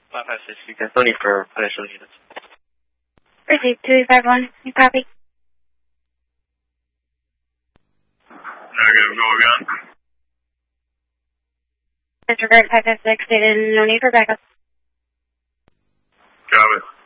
556, because no need for additional units. Received 2851, you copy? Negative, go again. Disregard 556, stated no need for backup. Copy.